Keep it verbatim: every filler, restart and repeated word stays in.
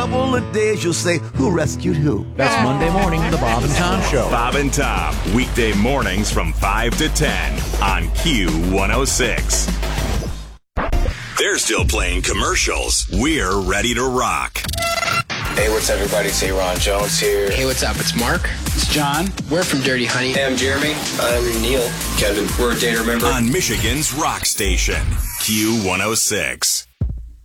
couple of days you'll say, who rescued who? That's Monday morning, the Bob and Tom Show. Bob and Tom, weekday mornings from five to ten on Q one oh six. They're still playing commercials. We're ready to rock. Hey, what's up, everybody? It's Ron Jones here. Hey, what's up? It's Mark. It's John. We're from Dirty Honey. Hey, I'm Jeremy. I'm Neil. Kevin. We're a data member. On Michigan's rock station, Q one oh six.